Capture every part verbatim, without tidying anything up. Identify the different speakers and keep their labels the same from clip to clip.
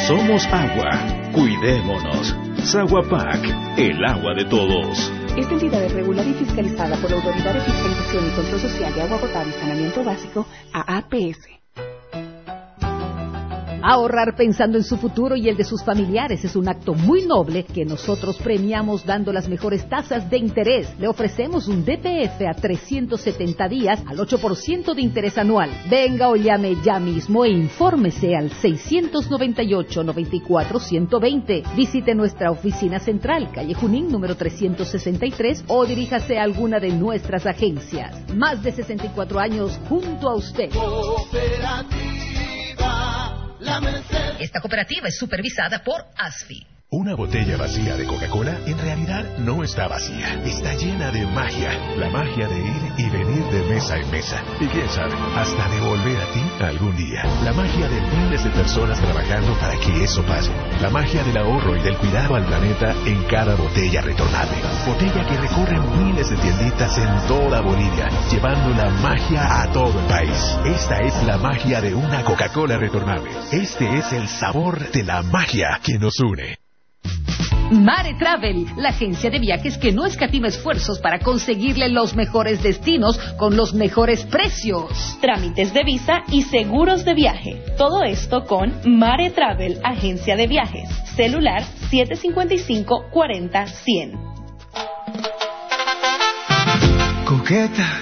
Speaker 1: Somos agua. Cuidémonos. Saguapac, el agua de todos.
Speaker 2: Esta entidad es regulada y fiscalizada por la Autoridad de Fiscalización y Control Social de Agua Potable y Saneamiento Básico, A A P S.
Speaker 3: Ahorrar pensando en su futuro y el de sus familiares es un acto muy noble que nosotros premiamos dando las mejores tasas de interés. Le ofrecemos un D P F a trescientos setenta días al ocho por ciento de interés anual. Venga o llame ya mismo e infórmese al seiscientos noventa y ocho, noventa y cuatro, ciento veinte. Visite nuestra oficina central, calle Junín, número trescientos sesenta y tres, o diríjase a alguna de nuestras agencias. Más de sesenta y cuatro años junto a usted. Esta cooperativa es supervisada por A S F I.
Speaker 4: Una botella vacía de Coca-Cola en realidad no está vacía, está llena de magia, la magia de ir y venir de mesa en mesa. Y quién sabe, hasta de volver a ti algún día. La magia de miles de personas trabajando para que eso pase. La magia del ahorro y del cuidado al planeta en cada botella retornable. Botella que recorre miles de tienditas en toda Bolivia, llevando la magia a todo el país. Esta es la magia de una Coca-Cola retornable. Este es el sabor de la magia que nos une.
Speaker 3: Mare Travel, la agencia de viajes que no escatima esfuerzos para conseguirle los mejores destinos con los mejores precios.
Speaker 5: Trámites de visa y seguros de viaje. Todo esto con Mare Travel, agencia de viajes. Celular siete cinco cinco, cuarenta, cien.
Speaker 6: Coqueta,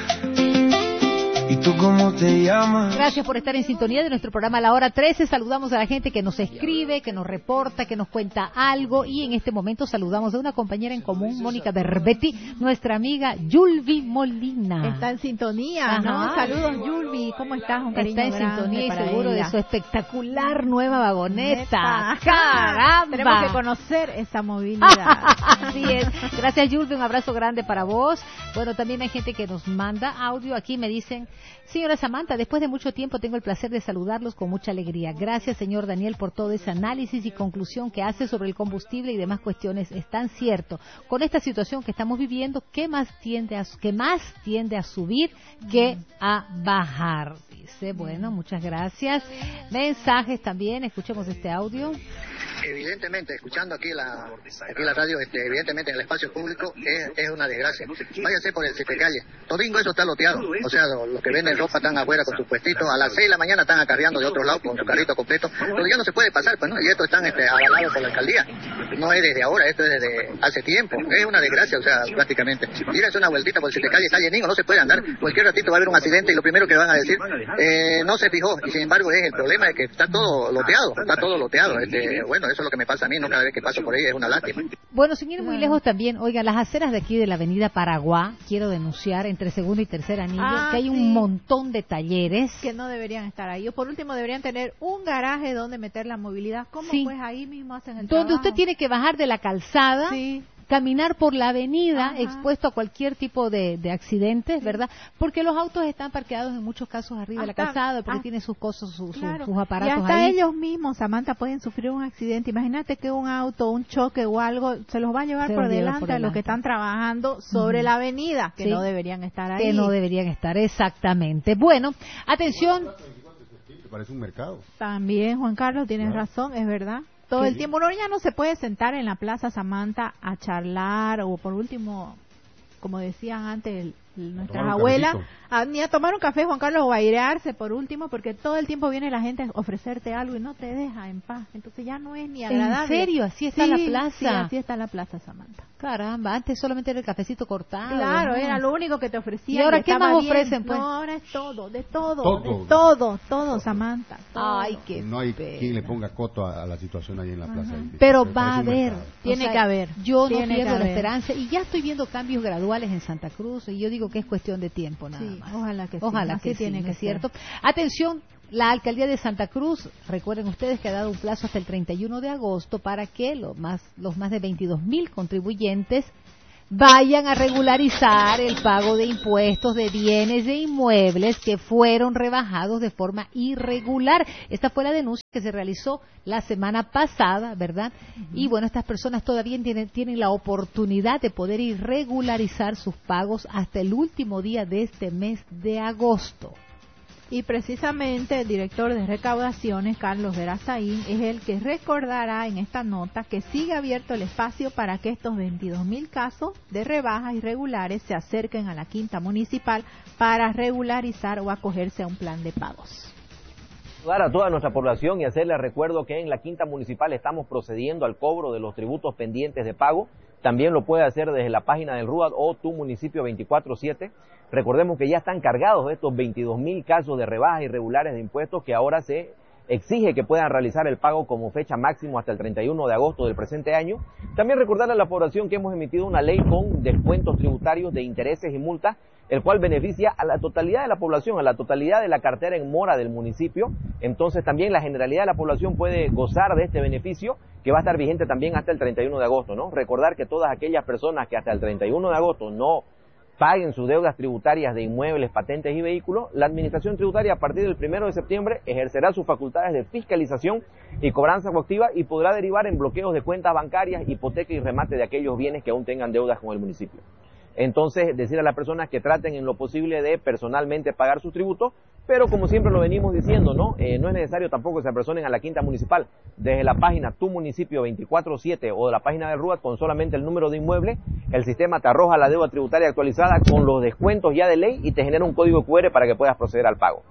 Speaker 6: ¿y tú cómo te llamas?
Speaker 3: Gracias por estar en sintonía de nuestro programa La Hora trece. Saludamos a la gente que nos escribe, que nos reporta, que nos cuenta algo. Y en este momento saludamos a una compañera en común, Mónica Berbetti, nuestra amiga Yulvi Molina.
Speaker 7: Está en sintonía,
Speaker 3: Ajá.
Speaker 7: ¿no? Saludos, Yulvi. ¿Cómo estás? Un cariño
Speaker 3: Está en sintonía y seguro
Speaker 7: ella.
Speaker 3: de su espectacular nueva vagoneta.
Speaker 7: Neta.
Speaker 3: ¡Caramba!
Speaker 7: Tenemos que conocer esa movilidad.
Speaker 3: Así es. Gracias, Yulvi. Un abrazo grande para vos. Bueno, también hay gente que nos manda audio. Aquí me dicen: señora Samantha, después de mucho tiempo tengo el placer de saludarlos con mucha alegría. Gracias, señor Daniel, por todo ese análisis y conclusión que hace sobre el combustible y demás cuestiones. Es tan cierto. Con esta situación que estamos viviendo, ¿qué más tiende a, qué más tiende a subir que a bajar? Dice, bueno, muchas gracias. Mensajes también, escuchemos este audio.
Speaker 8: Evidentemente, escuchando aquí la aquí la radio, este, evidentemente en el espacio público es, es una desgracia. Váyase por el Siete Calle. Domingo eso está loteado. O sea, los, los que venden ropa están afuera con sus puestitos. A las seis de la mañana están acarreando de otro lado con su carrito completo. Pero ya no se puede pasar, pues no. Y esto están este, avalados por la alcaldía. No es desde ahora, esto es desde hace tiempo. Es una desgracia, o sea, prácticamente. Tírase una vueltita por el Siete Calle, está llenico, no se puede andar. Cualquier ratito va a haber un accidente y lo primero que van a decir, eh, no se fijó. Y sin embargo, es el problema es que está todo loteado. Está todo loteado. Este, bueno, eso es lo que me pasa a mí, no cada vez que paso por ahí es una lástima.
Speaker 3: Bueno, sin ir muy lejos también, oiga, las aceras de aquí de la avenida Paraguay, quiero denunciar, entre segundo y tercer anillo,
Speaker 7: Ah,
Speaker 3: que hay
Speaker 7: sí.
Speaker 3: un montón de talleres
Speaker 7: Que no deberían estar ahí. O por último deberían tener un garaje donde meter la movilidad. ¿Cómo?
Speaker 3: Sí.
Speaker 7: Pues ahí mismo hacen el
Speaker 3: donde
Speaker 7: trabajo.
Speaker 3: usted tiene que bajar de la calzada,
Speaker 7: Sí.
Speaker 3: caminar por la avenida,
Speaker 7: Ajá.
Speaker 3: expuesto a cualquier tipo de, de accidentes, ¿verdad? Porque los autos están parqueados en muchos casos arriba de la
Speaker 7: Hasta-
Speaker 3: calzada, porque
Speaker 7: ah,
Speaker 3: tienen sus cosas, sus,
Speaker 7: Claro.
Speaker 3: sus
Speaker 7: Y
Speaker 3: aparatos
Speaker 7: hasta
Speaker 3: ahí.
Speaker 7: ellos mismos, Samantha, pueden sufrir un accidente. Imagínate que un auto, un choque o algo se los va a llevar
Speaker 3: Se
Speaker 7: por
Speaker 3: los lleva
Speaker 7: delante
Speaker 3: por
Speaker 7: a los que
Speaker 3: delante.
Speaker 7: están trabajando sobre
Speaker 3: Ujú.
Speaker 7: la avenida, que
Speaker 3: Sí.
Speaker 7: no deberían estar ahí.
Speaker 3: Que no deberían estar, exactamente. Bueno, atención.
Speaker 9: Parece un mercado.
Speaker 7: También, Juan Carlos, tienes
Speaker 9: Claro.
Speaker 7: razón, es verdad. Todo
Speaker 3: ¿Qué?
Speaker 7: el tiempo uno ya no se puede sentar en la Plaza Samantha a charlar o por último, como decían antes el- el- nuestras
Speaker 9: tomar un
Speaker 7: abuelas,
Speaker 9: cafecito.
Speaker 7: a, ni a tomar un café, Juan Carlos, o a airearse por último, porque todo el tiempo viene la gente a ofrecerte algo y no te deja en paz. Entonces ya no es ni agradable.
Speaker 3: ¿En serio? ¿Así está
Speaker 7: Sí,
Speaker 3: la plaza?
Speaker 7: Sí, así está la Plaza Samantha.
Speaker 3: Caramba, antes solamente era el cafecito cortado.
Speaker 7: Claro,
Speaker 3: ¿no?
Speaker 7: era lo único que te ofrecían.
Speaker 3: ¿Y ahora qué
Speaker 7: estaba
Speaker 3: más
Speaker 7: bien.
Speaker 3: ofrecen, pues?
Speaker 7: No, ahora es todo, de todo,
Speaker 9: Todo.
Speaker 7: de todo, todo, Samantha. todo.
Speaker 3: Ay, qué
Speaker 9: No hay
Speaker 3: pena.
Speaker 9: quien le ponga coto a, a la situación ahí en la plaza.
Speaker 3: Pero
Speaker 9: Parece
Speaker 3: va a
Speaker 9: un
Speaker 3: haber,
Speaker 9: mercado.
Speaker 7: Tiene
Speaker 3: o sea,
Speaker 7: que haber,
Speaker 3: Yo
Speaker 7: tiene
Speaker 3: no
Speaker 7: que
Speaker 3: pierdo la
Speaker 7: haber.
Speaker 3: esperanza y ya estoy viendo cambios graduales en Santa Cruz y yo digo que es cuestión de tiempo nada
Speaker 7: Sí,
Speaker 3: más.
Speaker 7: ojalá que sí,
Speaker 3: Ojalá
Speaker 7: así
Speaker 3: que
Speaker 7: tiene
Speaker 3: sí,
Speaker 7: que
Speaker 3: ¿no es
Speaker 7: ser.
Speaker 3: cierto? Atención, la alcaldía de Santa Cruz, recuerden ustedes que ha dado un plazo hasta el treinta y uno de agosto para que lo más, los más de veintidós mil contribuyentes vayan a regularizar el pago de impuestos de bienes e inmuebles que fueron rebajados de forma irregular. Esta fue la denuncia que se realizó la semana pasada, ¿verdad? Uh-huh. Y bueno, estas personas todavía tienen, tienen la oportunidad de poder irregularizar sus pagos hasta el último día de este mes de agosto.
Speaker 7: Y precisamente el director de recaudaciones, Carlos Verazaín, es el que recordará en esta nota que sigue abierto el espacio para que estos veintidós mil casos de rebajas irregulares se acerquen a la Quinta Municipal para regularizar o acogerse a un plan de pagos.
Speaker 10: Saludar a toda nuestra población y hacerles recuerdo que en la Quinta Municipal estamos procediendo al cobro de los tributos pendientes de pago. También lo puede hacer desde la página del RUAD o Tu Municipio veinticuatro siete. Recordemos que ya están cargados estos veintidós mil casos de rebajas irregulares de impuestos que ahora se exige que puedan realizar el pago como fecha máximo hasta el treinta y uno de agosto del presente año. También recordarle a la población que hemos emitido una ley con descuentos tributarios de intereses y multas, el cual beneficia a la totalidad de la población, a la totalidad de la cartera en mora del municipio. Entonces también la generalidad de la población puede gozar de este beneficio, que va a estar vigente también hasta el treinta y uno de agosto, ¿no? Recordar que todas aquellas personas que hasta el treinta y uno de agosto no paguen sus deudas tributarias de inmuebles, patentes y vehículos, la Administración Tributaria a partir del primero de septiembre ejercerá sus facultades de fiscalización y cobranza coactiva y podrá derivar en bloqueos de cuentas bancarias, hipoteca y remate de aquellos bienes que aún tengan deudas con el municipio. Entonces, decir a las personas que traten en lo posible de personalmente pagar sus tributos, pero como siempre lo venimos diciendo, ¿no? Eh, no es necesario tampoco que se apersonen a la Quinta Municipal. Desde la página Tu Municipio veinticuatro siete o de la página del RUAD, con solamente el número de inmueble, el sistema te arroja la deuda tributaria actualizada con los descuentos ya de ley y te genera un código cu erre para que puedas proceder al pago.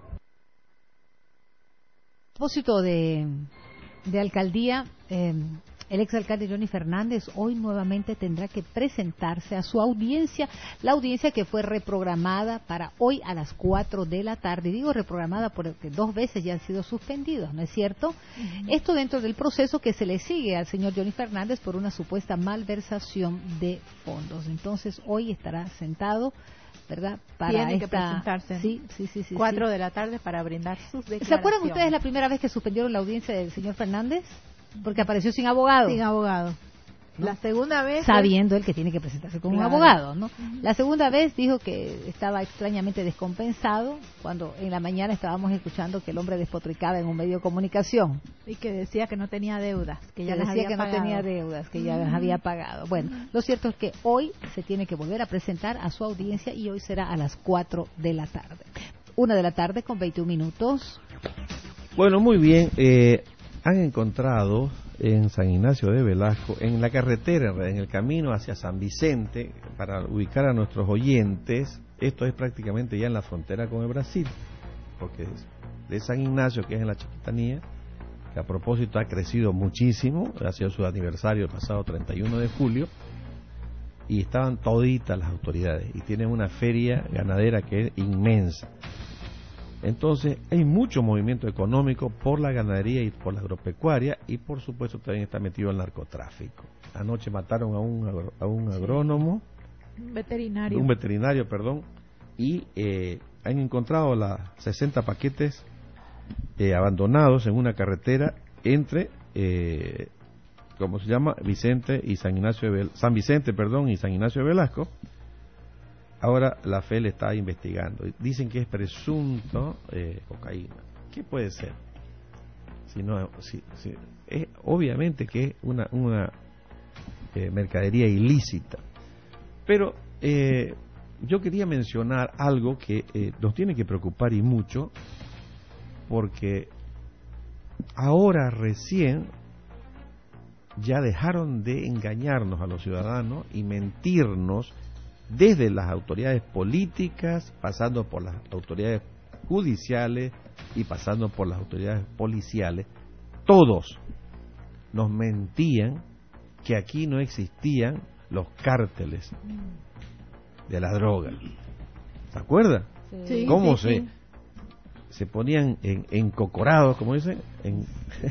Speaker 3: A propósito de, de alcaldía, eh, el exalcalde Johnny Fernández hoy nuevamente tendrá que presentarse a su audiencia, la audiencia que fue reprogramada para hoy a las cuatro de la tarde. Y digo reprogramada porque dos veces ya han sido suspendidos, ¿no es cierto? Uh-huh. Esto dentro del proceso que se le sigue al señor Johnny Fernández por una supuesta malversación de fondos. Entonces hoy estará sentado, ¿verdad? Para
Speaker 7: Tiene
Speaker 3: esta...
Speaker 7: que presentarse
Speaker 3: sí, sí, sí, sí,
Speaker 7: cuatro
Speaker 3: sí.
Speaker 7: de la tarde para brindar sus declaraciones.
Speaker 3: ¿Se acuerdan ustedes la primera vez que suspendieron la audiencia del señor Fernández? Porque apareció sin abogado.
Speaker 7: Sin abogado. ¿No? La segunda vez...
Speaker 3: Sabiendo él que tiene que presentarse con claro. un abogado, ¿no? Uh-huh. La segunda vez dijo que estaba extrañamente descompensado, cuando en la mañana estábamos escuchando que el hombre despotricaba en un medio de comunicación.
Speaker 7: Y que decía que no tenía deudas, que ya
Speaker 3: que
Speaker 7: las
Speaker 3: decía
Speaker 7: había
Speaker 3: que
Speaker 7: pagado.
Speaker 3: no tenía deudas, que ya
Speaker 7: uh-huh.
Speaker 3: las había pagado. Bueno, uh-huh. lo cierto es que hoy se tiene que volver a presentar a su audiencia y hoy será a las cuatro de la tarde. Una de la tarde con veintiún minutos.
Speaker 11: Bueno, muy bien. Eh, han encontrado en San Ignacio de Velasco, en la carretera, en el camino hacia San Vicente, para ubicar a nuestros oyentes, esto es prácticamente ya en la frontera con el Brasil, porque de San Ignacio, que es en la Chiquitanía, que a propósito ha crecido muchísimo, ha sido su aniversario el pasado treinta y uno de julio, y estaban toditas las autoridades, y tienen una feria ganadera que es inmensa. Entonces hay mucho movimiento económico por la ganadería y por la agropecuaria, y por supuesto también está metido el narcotráfico. Anoche mataron a un agro, a un agrónomo,
Speaker 7: un veterinario,
Speaker 11: un veterinario, perdón, y eh, han encontrado las sesenta paquetes eh, abandonados en una carretera entre eh, ¿cómo se llama? Vicente y San Ignacio de Vel- San Vicente, perdón, y San Ignacio de Velasco. Ahora la F E L está investigando. Dicen que es presunto eh, cocaína. ¿Qué puede ser? Si no, si, si, es, obviamente que es una, una eh, mercadería ilícita. Pero eh, yo quería mencionar algo que eh, nos tiene que preocupar y mucho, porque ahora recién ya dejaron de engañarnos a los ciudadanos y mentirnos, desde las autoridades políticas, pasando por las autoridades judiciales y pasando por las autoridades policiales. Todos nos mentían que aquí no existían los cárteles de la droga. ¿Se acuerdan?
Speaker 7: Sí,
Speaker 11: ¿Cómo
Speaker 7: sí,
Speaker 11: se
Speaker 7: sí.
Speaker 11: se ponían en, encocorados, como dicen, en,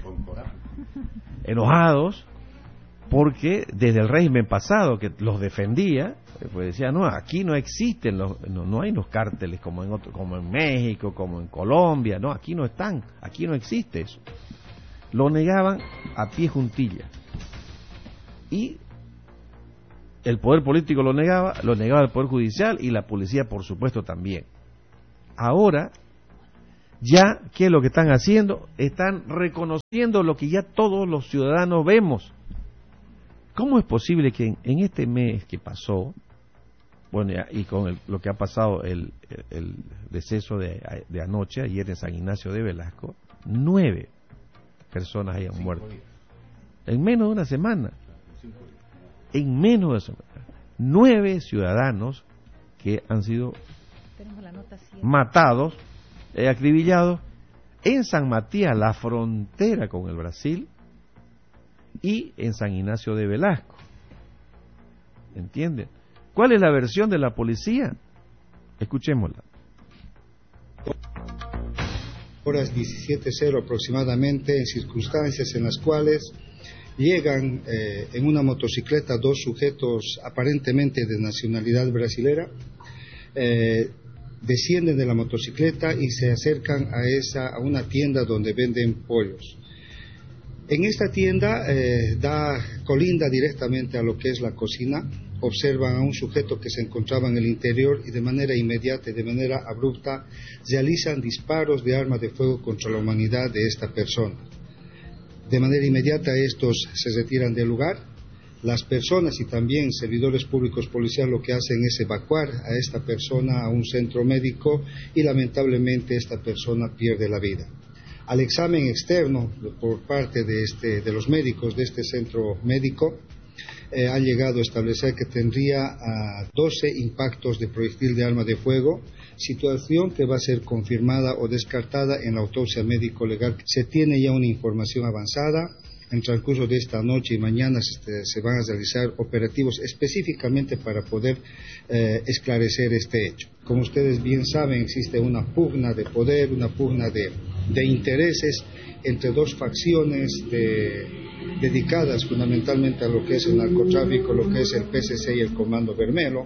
Speaker 11: enojados, porque desde el régimen pasado que los defendía, pues decía, no, aquí no existen los, no, no hay los cárteles como en otro, como en México, como en Colombia, no, aquí no están, aquí no existe eso. Lo negaban a pie juntilla. Y el poder político lo negaba, lo negaba el poder judicial y la policía, por supuesto, también. Ahora, ya, ¿qué es lo que están haciendo? Están reconociendo lo que ya todos los ciudadanos vemos. ¿Cómo es posible que en, en este mes que pasó, Bueno, y con el, lo que ha pasado, el, el, el deceso de, de anoche, ayer en San Ignacio de Velasco, nueve personas hayan Cinco muerto. Días. En menos de una semana. En menos de una semana. Nueve ciudadanos que han sido matados, eh, acribillados, en San Matías, la frontera con el Brasil, y en San Ignacio de Velasco. ¿Entienden? ¿Cuál es la versión de la policía? Escuchémosla.
Speaker 12: Horas diecisiete cero aproximadamente, en circunstancias en las cuales llegan eh, en una motocicleta dos sujetos aparentemente de nacionalidad brasilera, eh, descienden de la motocicleta y se acercan a esa a una tienda donde venden pollos. En esta tienda eh, da colinda directamente a lo que es la cocina. Observan a un sujeto que se encontraba en el interior y de manera inmediata y de manera abrupta realizan disparos de arma de fuego contra la humanidad de esta persona. De manera inmediata estos se retiran del lugar. Las personas y también servidores públicos policiales lo que hacen es evacuar a esta persona a un centro médico y lamentablemente esta persona pierde la vida. Al examen externo por parte de, este, de los médicos de este centro médico, Eh, han llegado a establecer que tendría uh, doce impactos de proyectil de arma de fuego, situación que va a ser confirmada o descartada en la autopsia médico-legal. Se tiene ya una información avanzada. En transcurso de esta noche y mañana se, se van a realizar operativos específicamente para poder eh, esclarecer este hecho. Como ustedes bien saben, existe una pugna de poder, una pugna de, de intereses entre dos facciones de, dedicadas fundamentalmente a lo que es el narcotráfico, lo que es el P C C y el Comando Vermelo.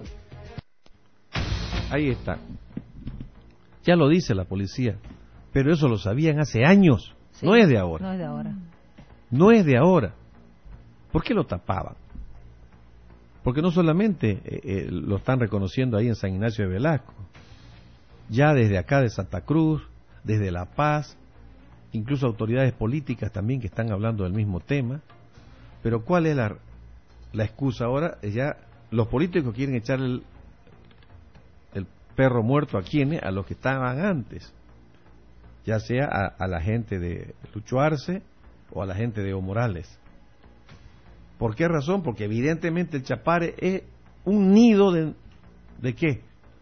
Speaker 11: Ahí está. Ya lo dice la policía, pero eso lo sabían hace años, sí, no es de ahora.
Speaker 7: No es de ahora.
Speaker 11: No es de ahora. ¿Por qué lo tapaban? Porque no solamente eh, eh, lo están reconociendo ahí en San Ignacio de Velasco, ya desde acá de Santa Cruz, desde La Paz, incluso autoridades políticas también que están hablando del mismo tema. Pero ¿cuál es la, la excusa ahora? Ya los políticos quieren echar el, el perro muerto a quienes, a los que estaban antes, ya sea a, a la gente de Lucho Arce o a la gente de Evo Morales. ¿Por qué razón? Porque evidentemente el Chapare es un nido de, ¿de qué?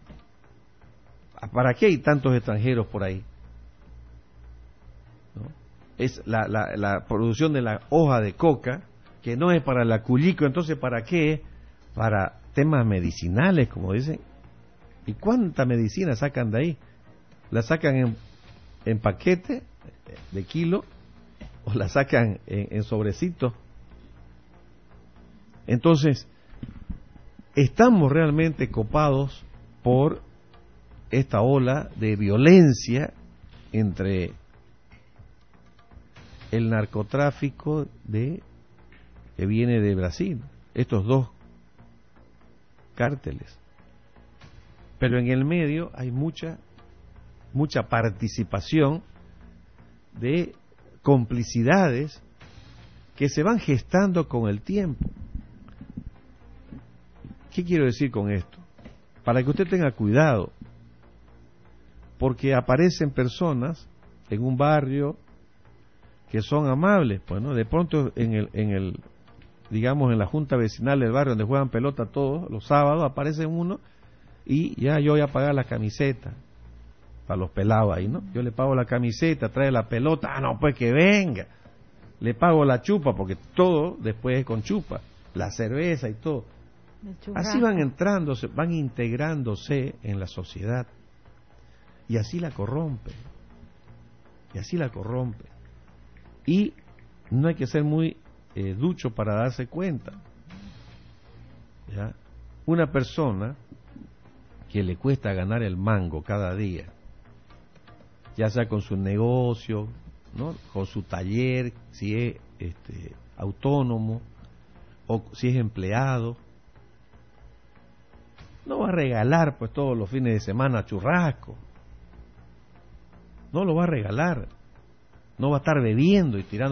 Speaker 11: ¿Para qué hay tantos extranjeros por ahí? ¿No? Es la, la, la producción de la hoja de coca, que no es para el aculico, entonces ¿para qué? Para temas medicinales, como dicen. ¿Y cuánta medicina sacan de ahí? ¿La sacan en, en paquete de kilo o la sacan en, en sobrecitos? Entonces, estamos realmente copados por esta ola de violencia entre el narcotráfico de que viene de Brasil, estos dos cárteles. Pero en el medio hay mucha mucha participación de complicidades que se van gestando con el tiempo. ¿Qué quiero decir con esto? Para que usted tenga cuidado, porque aparecen personas en un barrio que son amables, pues, ¿no? De pronto en el, en el, digamos, en la junta vecinal del barrio donde juegan pelota todos los sábados, aparece uno y ya yo voy a pagar la camiseta para los pelados ahí, ¿no? Yo le pago la camiseta, trae la pelota, ah, no, pues que venga. Le pago la chupa, porque todo después es con chupa, la cerveza y todo. Así van entrándose, van integrándose en la sociedad. Y así la corrompe. Y así la corrompe. Y no hay que ser muy eh, ducho para darse cuenta. ¿Ya? Una persona que le cuesta ganar el mango cada día, ya sea con su negocio, ¿no? Con su taller, si es este, autónomo o si es empleado, no va a regalar pues todos los fines de semana churrasco, no lo va a regalar, no va a estar bebiendo y tirando